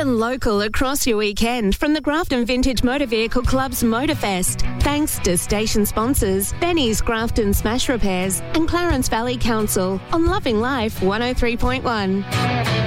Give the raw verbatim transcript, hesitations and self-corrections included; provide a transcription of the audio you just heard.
and local across your weekend from the Grafton Vintage Motor Vehicle Club's Motorfest. Thanks to station sponsors Benny's Grafton Smash Repairs and Clarence Valley Council on Loving Life one oh three point one.